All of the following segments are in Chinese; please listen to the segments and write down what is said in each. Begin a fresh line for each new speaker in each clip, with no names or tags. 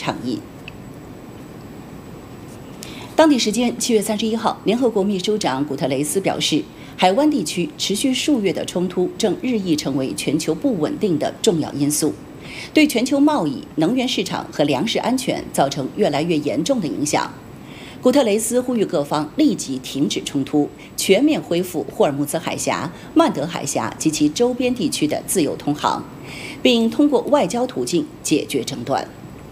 倡议。当地时间7月31号，联合国秘书长古特雷斯表示，海湾地区持续数月的冲突正日益成为全球不稳定的重要因素，对全球贸易、能源市场和粮食安全造成越来越严重的影响。古特雷斯呼吁各方立即停止冲突，全面恢复霍尔木兹海峡、曼德海峡及其周边地区的自由通航，并通过外交途径解决争端。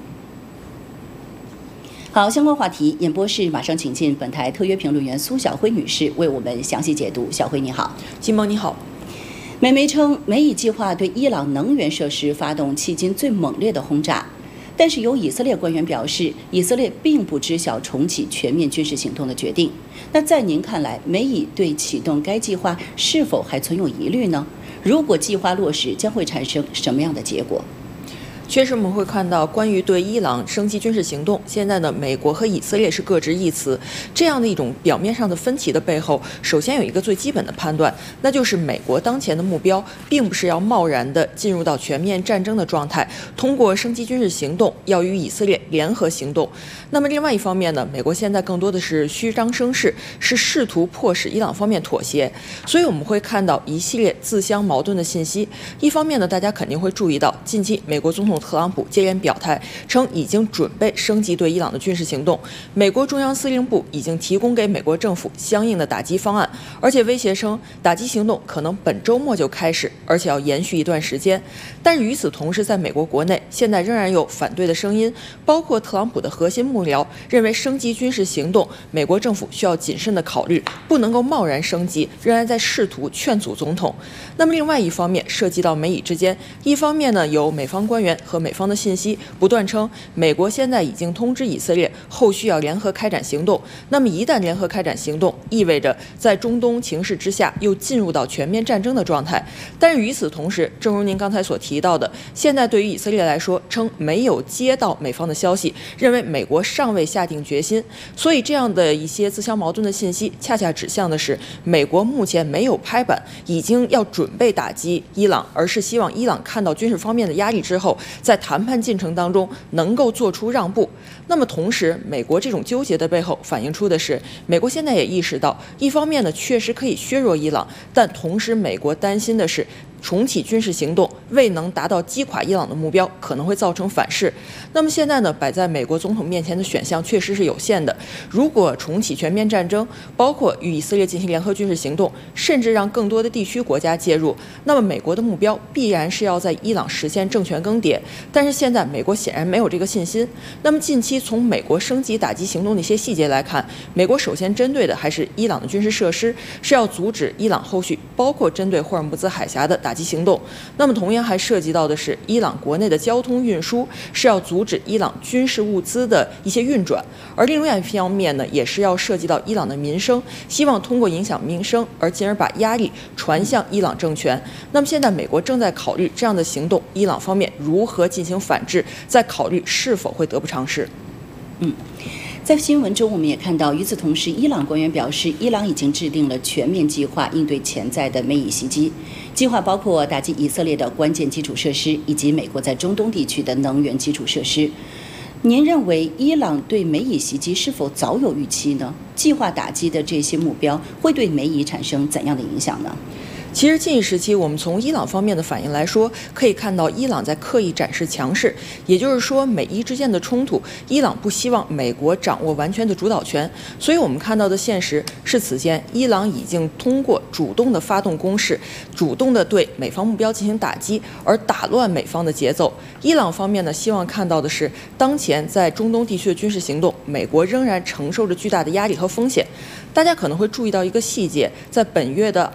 好，相关话题演播室马上请进本台特约评论员苏晓辉女士为我们详细解读。小辉你好。
金萌你好。
美媒称，美以计划对伊朗能源设施发动迄今最猛烈的轰炸，但是有以色列官员表示，以色列并不知晓重启全面军事行动的决定。那在您看来，美以对启动该计划是否还存有疑虑呢？如果计划落实，将会产生什么样的结果？
确实，我们会看到关于对伊朗升级军事行动，现在呢，美国和以色列是各执一词。这样的一种表面上的分歧的背后，首先有一个最基本的判断，那就是美国当前的目标并不是要贸然的进入到全面战争的状态，通过升级军事行动要与以色列联合行动。那么另外一方面呢，美国现在更多的是虚张声势，是试图迫使伊朗方面妥协。所以我们会看到一系列自相矛盾的信息。一方面呢，大家肯定会注意到，近期美国总统特朗普接连表态称已经准备升级对伊朗的军事行动，美国中央司令部已经提供给美国政府相应的打击方案，而且威胁称打击行动可能本周末就开始，而且要延续一段时间。但是与此同时，在美国国内现在仍然有反对的声音，包括特朗普的核心幕僚认为升级军事行动，美国政府需要谨慎的考虑，不能够贸然升级，仍然在试图劝阻总统。那么另外一方面，涉及到美以之间，一方面呢，有美方官员和美方的信息不断称，美国现在已经通知以色列后续要联合开展行动。那么一旦联合开展行动，意味着在中东情势之下又进入到全面战争的状态。但是与此同时，正如您刚才所提到的，现在对于以色列来说，称没有接到美方的消息，认为美国尚未下定决心。所以这样的一些自相矛盾的信息，恰恰指向的是美国目前没有拍板，已经要准备打击伊朗，而是希望伊朗看到军事方面的压力之后，在谈判进程当中能够做出让步。那么同时，美国这种纠结的背后反映出的是，美国现在也意识到，一方面呢确实可以削弱伊朗，但同时美国担心的是重启军事行动未能达到击垮伊朗的目标，可能会造成反噬。那么现在呢，摆在美国总统面前的选项确实是有限的。如果重启全面战争，包括与以色列进行联合军事行动，甚至让更多的地区国家介入，那么美国的目标必然是要在伊朗实现政权更迭。但是现在美国显然没有这个信心。那么近期从美国升级打击行动的一些细节来看，美国首先针对的还是伊朗的军事设施，是要阻止伊朗后续包括针对霍尔木兹海峡的打击行动。那么同样还涉及到的是伊朗国内的交通运输，是要阻止伊朗军事物资的一些运转。而另外一方面呢，也是要涉及到伊朗的民生，希望通过影响民生而进而把压力传向伊朗政权。那么现在美国正在考虑这样的行动，伊朗方面如何进行反制，在考虑是否会得不偿失。
在新闻中，我们也看到，与此同时，伊朗官员表示，伊朗已经制定了全面计划应对潜在的美以袭击，计划包括打击以色列的关键基础设施，以及美国在中东地区的能源基础设施。您认为伊朗对美以袭击是否早有预期呢？计划打击的这些目标会对美以产生怎样的影响呢？
其实近一时期，我们从伊朗方面的反应来说，可以看到伊朗在刻意展示强势，也就是说，美伊之间的冲突，伊朗不希望美国掌握完全的主导权。所以我们看到的现实是，此前伊朗已经通过主动的发动攻势，主动的对美方目标进行打击，而打乱美方的节奏。伊朗方面呢，希望看到的是，当前在中东地区的军事行动，美国仍然承受着巨大的压力和风险。大家可能会注意到一个细节，在7月的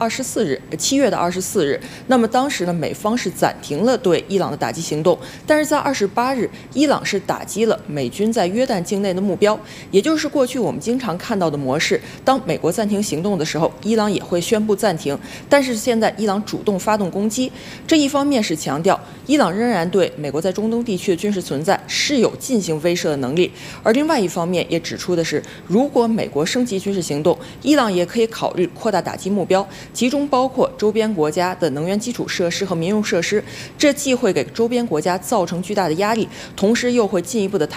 24日，那么当时呢，美方是暂停了对伊朗的打击行动，但是在28日，伊朗是打击了美军在约旦境内的目标，也就是过去我们经常看到的模式。当美国暂停行动的时候，伊朗也会宣布暂停，但是现在伊朗主动发动攻击，这一方面是强调伊朗仍然对美国在中东地区的军事存在是有进行威慑的能力，而另外一方面也指出的是，如果美国升级军事行动，伊朗也可以考虑扩大打击目标，其中包括周边国家的能源基础设施和民用设施，这既会给周边国家造成巨大的压力，同时又会进一步的